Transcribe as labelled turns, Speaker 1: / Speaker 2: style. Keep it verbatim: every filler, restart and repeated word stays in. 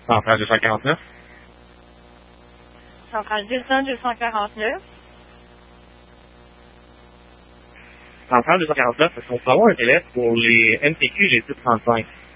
Speaker 1: Centrale deux cent quarante-neuf.
Speaker 2: Centrale deux cents, deux cent quarante-neuf.
Speaker 1: Centrale deux cent quarante-neuf, est-ce qu'on peut avoir un délai pour les M T Q G six trente-cinq?